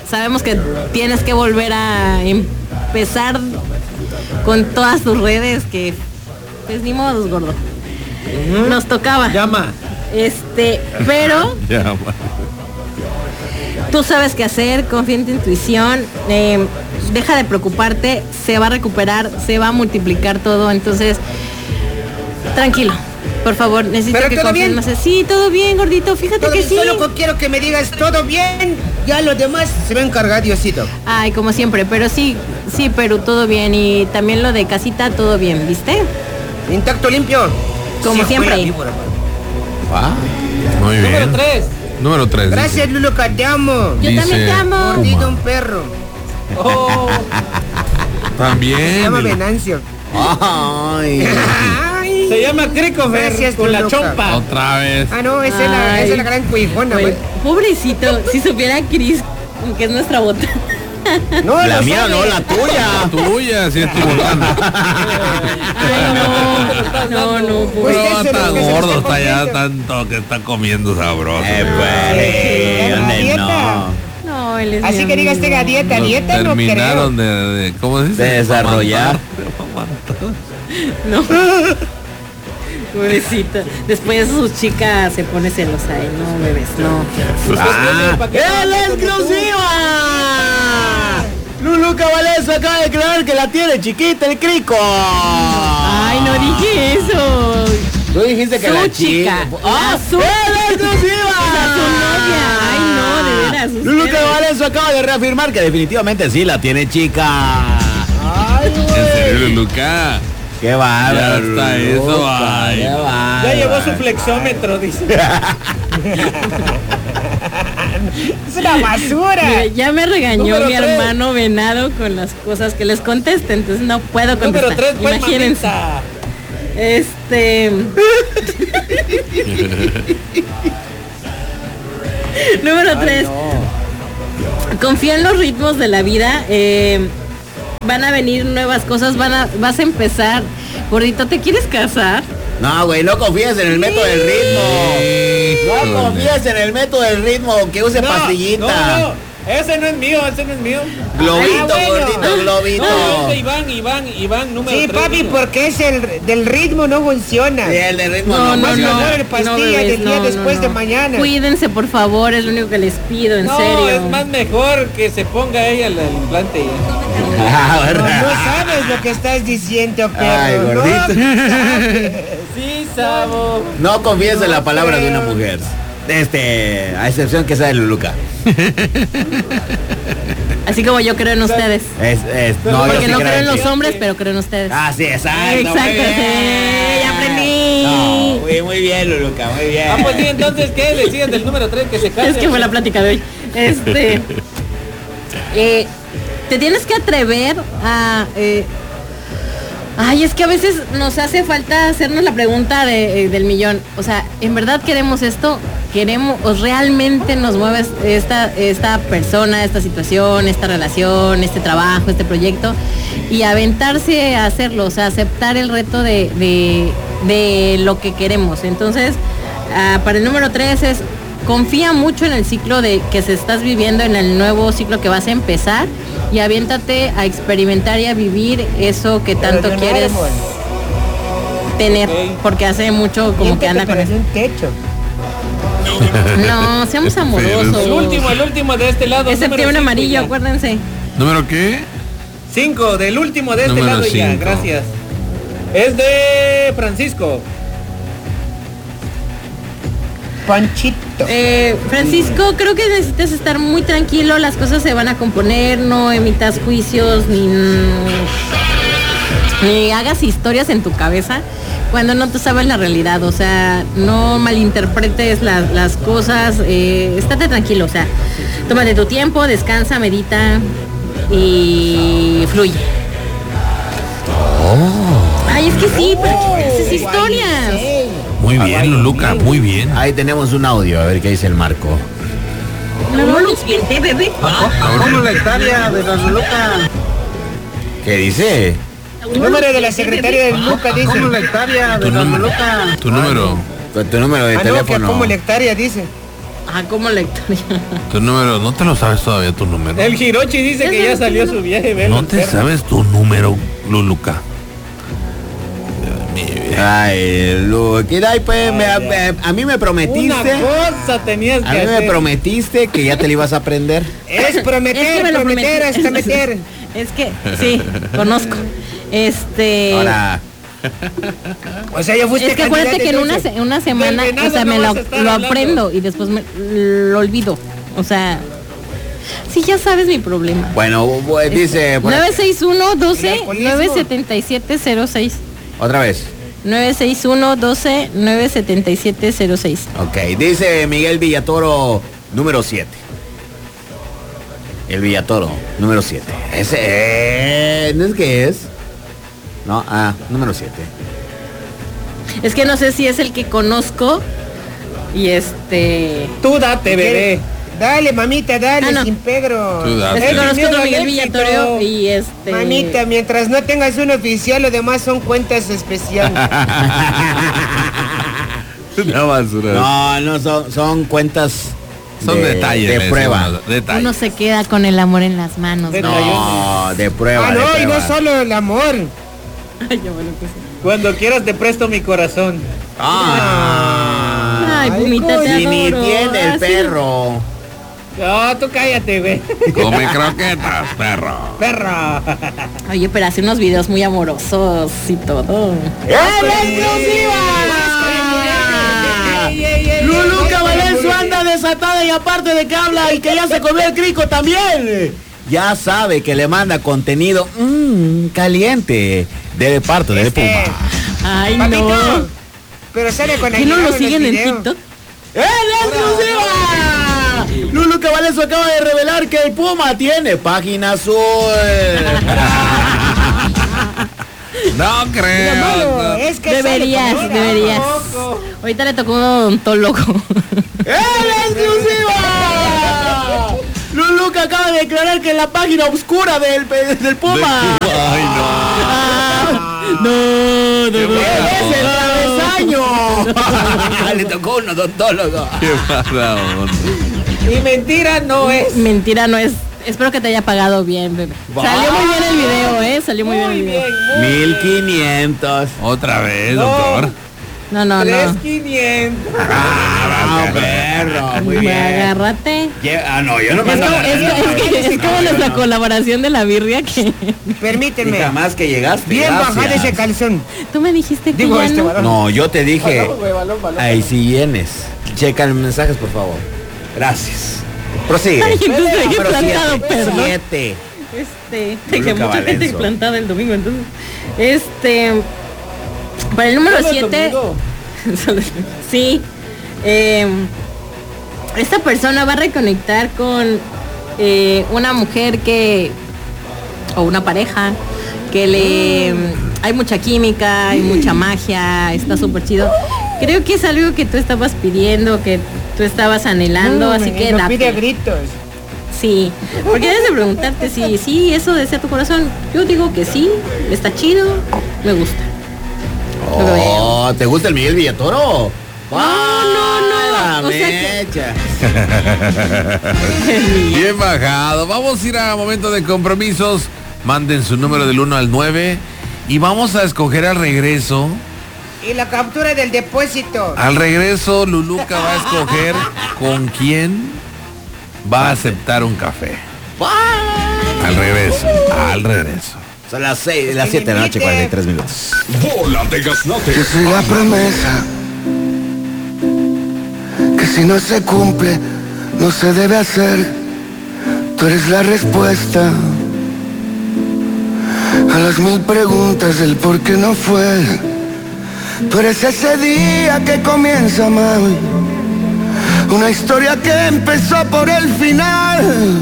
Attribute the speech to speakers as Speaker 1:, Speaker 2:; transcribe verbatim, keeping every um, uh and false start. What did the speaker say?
Speaker 1: sabemos que tienes que volver a empezar con todas tus redes, que pues ni modo, gordo. Uh-huh. Nos tocaba.
Speaker 2: Llama.
Speaker 1: Este, pero
Speaker 3: Llama.
Speaker 1: Tú sabes qué hacer, confía en tu intuición, eh, deja de preocuparte, se va a recuperar, se va a multiplicar todo, entonces tranquilo. Por favor, necesito
Speaker 4: ¿Pero
Speaker 1: que
Speaker 4: todo
Speaker 1: confíes
Speaker 4: bien?
Speaker 1: más. Sí, todo bien, gordito, fíjate
Speaker 4: Todo
Speaker 1: que
Speaker 4: bien,
Speaker 1: sí.
Speaker 4: Solo quiero que me digas todo bien. Ya lo demás se va a encargar Diosito.
Speaker 1: Ay, como siempre, pero sí, sí, pero todo bien. Y también lo de casita, todo bien, ¿viste?
Speaker 4: Intacto, limpio.
Speaker 1: Como
Speaker 4: Sí,
Speaker 1: siempre.
Speaker 4: fuera, víbora.
Speaker 3: Ah, muy bien.
Speaker 2: Número tres.
Speaker 3: Número tres.
Speaker 4: Gracias, Luluca, te amo.
Speaker 1: Yo
Speaker 3: Dice
Speaker 1: también te amo.
Speaker 4: Mordido un perro.
Speaker 2: Oh.
Speaker 4: Se
Speaker 3: También.
Speaker 4: llama Venancio.
Speaker 3: Ay.
Speaker 4: Ay.
Speaker 2: Se llama Christopher
Speaker 4: Gracias,
Speaker 2: con la
Speaker 4: Luluca.
Speaker 2: chompa.
Speaker 3: Otra vez.
Speaker 4: Ah, no, esa es la, esa es la gran cuijona,
Speaker 1: Güey,
Speaker 4: güey.
Speaker 1: pobrecito, si supiera Cris que es nuestra bota.
Speaker 4: No,
Speaker 5: La
Speaker 4: lo
Speaker 5: mía
Speaker 4: sabe.
Speaker 5: no, la tuya.
Speaker 3: La tuya, sí, es tu botana.
Speaker 1: Ay, no, no, no,
Speaker 4: Pues
Speaker 3: Pero
Speaker 4: ese
Speaker 3: está
Speaker 4: es lo que se
Speaker 3: gordo,
Speaker 4: está
Speaker 3: está ya
Speaker 4: comiendo.
Speaker 3: tanto que está comiendo sabroso.
Speaker 5: Eh, pues,
Speaker 4: La
Speaker 5: ¿dónde
Speaker 4: dieta.
Speaker 5: no?
Speaker 1: no, él es
Speaker 4: Así
Speaker 1: mi
Speaker 4: que digas
Speaker 1: amigo.
Speaker 4: tenga dieta,
Speaker 3: Los
Speaker 4: dieta no creo.
Speaker 3: terminaron de, de- ¿cómo se dice?
Speaker 5: De desarrollar.
Speaker 1: No. Pobrecita. Después su chica se pone celosa. Ay, no, bebés, no.
Speaker 5: ¡Ah!
Speaker 2: ¿Para qué?
Speaker 5: ¡Es la exclusiva! Luluca Valencia acaba de declarar que la tiene chiquita el crico.
Speaker 1: Ay, no dije eso.
Speaker 5: Tú dijiste que
Speaker 1: Su
Speaker 5: la
Speaker 1: chica.
Speaker 5: chica. ¡Ah!
Speaker 1: Su-
Speaker 5: ¡Es la exclusiva!
Speaker 1: A su novia. Ay, no, de veras. ustedes.
Speaker 5: Luluca Valencia acaba de reafirmar que definitivamente sí la tiene chica.
Speaker 4: Ay,
Speaker 3: En
Speaker 4: güey.
Speaker 3: serio, Luca.
Speaker 5: ¡Qué bárbaro!
Speaker 3: Ya está eso,
Speaker 5: Luluca,
Speaker 3: ay.
Speaker 5: ¡qué bárbaro!
Speaker 2: Ya llevó su flexómetro, dice.
Speaker 4: Es una basura.
Speaker 1: Mira, ya me regañó
Speaker 2: Número
Speaker 1: mi
Speaker 2: tres.
Speaker 1: hermano venado con las cosas que les conteste, entonces no puedo
Speaker 2: Número
Speaker 1: contestar.
Speaker 2: tres, pues,
Speaker 1: Imagínense.
Speaker 2: mamita.
Speaker 1: Este. Número tres. Confía en los ritmos de la vida. eh, van a venir nuevas cosas. Van a, vas a empezar. Gordito, ¿te quieres casar?
Speaker 5: No, güey, no confíes en el método del ritmo. No confíes en el método del ritmo, que use
Speaker 2: No,
Speaker 5: pastillita.
Speaker 2: No, no, ese no es mío, ese no es mío.
Speaker 5: Globito,
Speaker 4: Ah, bueno.
Speaker 5: gordito, globito.
Speaker 2: No, es de Iván, Iván, Iván, número
Speaker 4: Sí,
Speaker 2: tres.
Speaker 4: papi,
Speaker 2: dice.
Speaker 4: porque es el del ritmo no funciona.
Speaker 5: Sí, el de ritmo
Speaker 1: No,
Speaker 5: no,
Speaker 1: no,
Speaker 4: Más
Speaker 1: no.
Speaker 4: mejor el pastilla
Speaker 1: bebés,
Speaker 4: del día
Speaker 1: no,
Speaker 4: después
Speaker 1: no,
Speaker 4: de
Speaker 1: no.
Speaker 4: mañana.
Speaker 1: Cuídense, por favor, es lo único que les pido, en
Speaker 2: No,
Speaker 1: serio.
Speaker 2: es más mejor que se ponga ella el implante. ya.
Speaker 5: Ah,
Speaker 4: No,
Speaker 5: ¿verdad?
Speaker 4: no sabes lo que estás diciendo, perro.
Speaker 5: Ay,
Speaker 4: no
Speaker 5: gordito.
Speaker 4: sabes.
Speaker 2: Sí, Sabo.
Speaker 5: No confíes en la
Speaker 4: No
Speaker 5: palabra de una
Speaker 4: creo.
Speaker 5: mujer. Este, a excepción que sea de Luluca.
Speaker 1: Así como yo creo en ustedes.
Speaker 5: Es, es,
Speaker 2: Pero
Speaker 5: no, yo
Speaker 1: Porque
Speaker 5: sí
Speaker 1: no
Speaker 5: creo
Speaker 1: creo en
Speaker 5: en
Speaker 1: los
Speaker 5: ti.
Speaker 1: hombres, pero creo en ustedes.
Speaker 5: Ah, sí, exacto.
Speaker 1: Exacto,
Speaker 5: muy bien.
Speaker 1: sí, ya aprendí.
Speaker 5: No, muy, muy bien, Luluca, muy bien.
Speaker 2: Ah, pues sí, entonces, ¿qué? Le siguen del número tres que se case.
Speaker 1: Es que fue la plática de hoy. Este. eh, te tienes que atrever a. eh, ay, es que a veces nos hace falta hacernos la pregunta de, eh, del millón. O sea, ¿en verdad queremos esto? ¿Queremos, o realmente nos mueve esta, esta persona, esta situación, esta relación, este trabajo, este proyecto? Y aventarse a hacerlo, o sea, aceptar el reto de, de, de lo que queremos. Entonces, ah, para el número tres es, confía mucho en el ciclo de que se estás viviendo, en el nuevo ciclo que vas a empezar, y aviéntate a experimentar y a vivir eso que
Speaker 4: Pero
Speaker 1: tanto
Speaker 4: de un
Speaker 1: quieres
Speaker 4: árbol.
Speaker 1: tener,
Speaker 2: Ok.
Speaker 1: porque hace mucho como que
Speaker 4: Siéntate,
Speaker 1: anda con
Speaker 4: pero
Speaker 1: eso.
Speaker 4: en un techo.
Speaker 1: No, seamos
Speaker 2: El
Speaker 1: amorosos.
Speaker 2: último, el último de este lado.
Speaker 1: Es
Speaker 2: número
Speaker 1: septiembre
Speaker 2: cinco
Speaker 1: amarillo,
Speaker 2: ya.
Speaker 1: acuérdense.
Speaker 3: ¿Número qué?
Speaker 2: Cinco, del último de este
Speaker 3: Número
Speaker 2: lado ya,
Speaker 3: cinco.
Speaker 2: gracias. Es de Francisco.
Speaker 4: Panchito.
Speaker 1: Eh, Francisco, creo que necesitas estar muy tranquilo, las cosas se van a componer, no emitas juicios ni, ni hagas historias en tu cabeza cuando no tú sabes la realidad, o sea, no malinterpretes la- las cosas, eh, estate tranquilo, o sea, tómate tu tiempo, descansa, medita y fluye. Ay, es que sí, ¿para qué haces historias?
Speaker 3: Muy bien, Luluca, muy bien.
Speaker 5: Ahí tenemos un audio, a ver qué dice el Marco.
Speaker 1: ¿No lo siente, bebé?
Speaker 6: ¿Cómo la hectárea de la Luluca?
Speaker 5: ¿Qué dice?
Speaker 4: El número de la secretaria de Luca dice.
Speaker 6: ¿Cómo la hectárea
Speaker 3: Tu,
Speaker 6: de la
Speaker 3: num-
Speaker 6: Luluca?
Speaker 3: tu número.
Speaker 5: Con tu número de
Speaker 4: Ah, no, que
Speaker 5: teléfono.
Speaker 4: como la hectárea dice.
Speaker 1: Ah, ¿cómo la historia?
Speaker 3: Tu número, ¿no te lo sabes todavía tu número?
Speaker 2: El Hirochi dice que ya salió su viaje. Velo,
Speaker 3: ¿No te
Speaker 2: perro.
Speaker 3: sabes tu número, Luluca? Dios mío.
Speaker 5: Ay, Luquita, ay, pues, me- me- a mí me prometiste.
Speaker 2: Una cosa tenías que
Speaker 5: A mí
Speaker 2: hacer.
Speaker 5: me prometiste que ya te lo ibas a aprender.
Speaker 4: Es prometer,
Speaker 1: Es que me lo
Speaker 4: prometer
Speaker 1: prometí.
Speaker 4: hasta meter.
Speaker 1: Es que, sí, conozco. Este.
Speaker 5: Ahora,
Speaker 4: O sea, ya fuiste
Speaker 1: Es que acuérdate que en una,
Speaker 4: candidata
Speaker 1: se- una semana,
Speaker 2: venado
Speaker 1: o sea,
Speaker 2: no
Speaker 1: me lo,
Speaker 2: vas a estar
Speaker 1: lo
Speaker 2: hablando.
Speaker 1: aprendo y después me lo olvido. O sea, sí, ya sabes mi problema.
Speaker 5: bueno, bu- dice. por
Speaker 1: nueve
Speaker 5: aquí-
Speaker 1: seis uno doce
Speaker 4: El alcoholismo.
Speaker 1: nueve siete siete cero seis.
Speaker 5: Otra vez.
Speaker 1: nueve seis uno doce nueve siete siete cero seis.
Speaker 5: Ok, dice Miguel Villatoro, número siete. El Villatoro, número siete. Ese, eh, ¿no es qué es? No, ah, número siete.
Speaker 1: Es que no sé si es el que conozco y este.
Speaker 2: Tú date, bebé.
Speaker 4: Dale, mamita, dale,
Speaker 1: Ah, no.
Speaker 4: sin pegro.
Speaker 3: Tú date.
Speaker 1: Es que
Speaker 2: el
Speaker 1: conozco
Speaker 2: miedo
Speaker 1: otro
Speaker 2: al
Speaker 1: Miguel
Speaker 2: éxito.
Speaker 1: Villatorio y este.
Speaker 4: Mamita, mientras no tengas un oficial, lo demás son cuentas especiales.
Speaker 3: Una basura.
Speaker 5: No, no, son, son cuentas.
Speaker 3: Son
Speaker 5: de,
Speaker 3: detalles.
Speaker 5: De
Speaker 3: le
Speaker 5: prueba.
Speaker 3: decimos, detalles.
Speaker 1: Uno se queda con el amor en las manos.
Speaker 2: De-
Speaker 1: ¿no?
Speaker 5: No, de prueba.
Speaker 4: Ah,
Speaker 5: de
Speaker 4: no, y
Speaker 5: prueba.
Speaker 4: no solo el amor.
Speaker 1: Ay, ya bueno que sí.
Speaker 2: Cuando quieras te presto mi corazón.
Speaker 5: Ah,
Speaker 1: Ay, Pumita, te
Speaker 5: y ni
Speaker 1: adoro.
Speaker 5: tiene el
Speaker 1: Así-
Speaker 5: perro.
Speaker 2: No, tú cállate, güey.
Speaker 3: Come croquetas, perro.
Speaker 2: Perra.
Speaker 1: Oye, pero hace unos videos muy amorosos y todo.
Speaker 5: Luluca Valenzo anda desatada y aparte de que habla y que ya se comió el crico también. Ya sabe que le manda contenido mmm, caliente de parte del
Speaker 4: Este,
Speaker 5: Puma.
Speaker 1: Ay,
Speaker 4: Papito,
Speaker 1: no.
Speaker 4: pero sale con
Speaker 1: ¿Qué no lo
Speaker 4: Aguilar
Speaker 1: siguen en
Speaker 4: el video.
Speaker 1: TikTok?
Speaker 5: ¡Eh, la exclusiva! Luluca Valenzo acaba de revelar que el Puma tiene página azul.
Speaker 3: No creo.
Speaker 4: Malo,
Speaker 3: no.
Speaker 4: es que
Speaker 1: Deberías,
Speaker 4: sale con-
Speaker 1: deberías. Ahorita le tocó un odontólogo.
Speaker 5: ¡Eh, la exclusiva! Luluca acaba de declarar que en la página oscura del, del Puma.
Speaker 3: Ay, no.
Speaker 1: No, no, no.
Speaker 5: ¡Es el travesaño! Le tocó un odontólogo.
Speaker 3: Qué mala onda.
Speaker 2: Y mentira no es.
Speaker 1: Mentira, no es. Espero que te haya pagado bien, bebé. Salió muy bien el video, ¿eh? Salió muy bien el
Speaker 2: Muy
Speaker 1: video.
Speaker 2: bien, muy
Speaker 5: Mil quinientos.
Speaker 3: Otra vez,
Speaker 2: No.
Speaker 3: doctor.
Speaker 1: No, no,
Speaker 2: Tres
Speaker 1: no.
Speaker 2: quinientos.
Speaker 5: Ah, perro, muy bien.
Speaker 1: Agárrate.
Speaker 5: Lle- Ah, no, yo no me
Speaker 1: Es
Speaker 5: ando
Speaker 1: como, es,
Speaker 5: agarrando.
Speaker 1: es que- es como nuestra colaboración de la birria que
Speaker 4: Permíteme.
Speaker 5: Nunca más que llegaste.
Speaker 4: Bien
Speaker 5: gracias.
Speaker 4: bajado ese calzón.
Speaker 1: tú me dijiste que
Speaker 4: Digo,
Speaker 1: ya
Speaker 4: este
Speaker 1: no.
Speaker 4: varón.
Speaker 5: No, yo te dije.
Speaker 2: Balón, güey, balón, balón.
Speaker 5: Ahí sí vienes. Checa los mensajes, por favor. Gracias. Prosigue.
Speaker 1: Ay, entonces
Speaker 5: Número
Speaker 1: dejé plantado,
Speaker 5: siete,
Speaker 1: perdón.
Speaker 5: siete.
Speaker 1: Este,
Speaker 5: Luluca
Speaker 1: que mucha gente
Speaker 5: Valenzo.
Speaker 1: plantada el domingo, entonces. Este, para el número
Speaker 2: Solo el
Speaker 1: siete.
Speaker 2: domingo.
Speaker 1: Sí. eh, esta persona va a reconectar con eh, una mujer que. O una pareja que le. Hay mucha química, hay mucha magia, está súper chido. Creo que es algo que tú estabas pidiendo, que tú estabas anhelando,
Speaker 4: No,
Speaker 1: así
Speaker 4: me-
Speaker 1: que
Speaker 4: lo
Speaker 1: date.
Speaker 4: pide a gritos.
Speaker 1: Sí, porque debes de preguntarte si sí, eso desea tu corazón. Yo digo que sí, está chido, me gusta. Lo veo.
Speaker 5: Oh, ¿te gusta el Miguel Villatoro?
Speaker 1: No, no, no,
Speaker 5: ¡Ah, la
Speaker 1: o sea que-
Speaker 5: mecha!
Speaker 3: Bien bajado. Vamos a ir a momento de compromisos. Manden su número del uno al nueve. Y vamos a escoger al regreso.
Speaker 4: Y la captura del depósito.
Speaker 3: Al regreso, Luluca va a escoger con quién va a aceptar un café. Al regreso, al regreso.
Speaker 5: Son las seis, las siete de la noche, cuarenta y tres minutos.
Speaker 7: Bola de gaznate.
Speaker 8: Yo soy la promesa que si no se cumple, no se debe hacer. Tú eres la respuesta a las mil preguntas del por qué no fue. Tú eres ese día que comienza mal, una historia que empezó por el final.